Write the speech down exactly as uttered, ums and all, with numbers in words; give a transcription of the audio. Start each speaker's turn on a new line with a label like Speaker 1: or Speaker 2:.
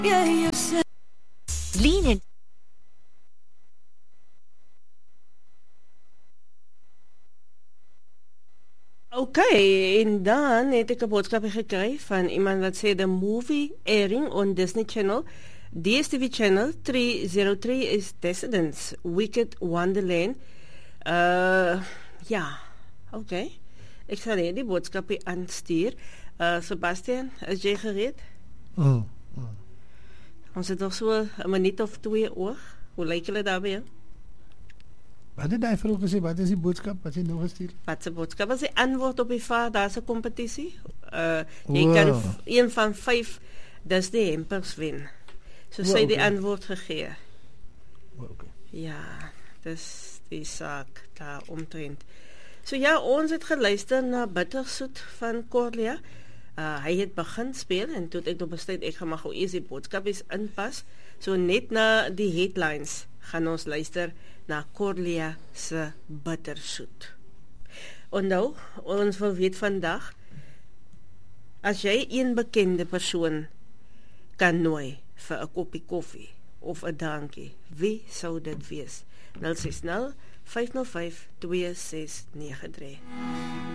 Speaker 1: Lean in.
Speaker 2: Oké, en dan het ek 'n boodskap gekry van iemand wat sê the movie airing on Disney Channel, D S T V Channel three oh three is Descendants, Wicked Wonderland. Uh, ja, oké. Ek sal hier die boodskap hier aanstuur. Uh, Sebastian, is jy gereed?
Speaker 3: Mm. mm.
Speaker 2: Ons het nog so 'n minuut of twee oor. Hoe lyk julle daarmee?
Speaker 3: Wat het hy vroeg gesê? Wat is die boodskap? Wat het hy nog gestuur?
Speaker 2: Wat se boodskap? Was die antwoord op die vraag, daar's 'n kompetisie. Uh, jy
Speaker 3: Wow.
Speaker 2: kan v- een van vyf Disney hampers wen. So
Speaker 3: Wow,
Speaker 2: sy die
Speaker 3: okay.
Speaker 2: antwoord gegee.
Speaker 3: Oh, okay.
Speaker 2: Ja, dis die saak daar omtrent. So ja, ons het geluister na Bittersoet van Corlia. Uh, hy het begin speel en toe het ek op besluit ek gaan maar gou eers die boodskapies inpas. So net na die headlines gaan ons luister na Corlia se Bittersoet. Onthou, ons wil weet vandag, as jy een bekende persoon kan nooi vir 'n koppie koffie of 'n drankie, wie sou dit wees? nul ses nul vyf nul vyf twee ses nege drie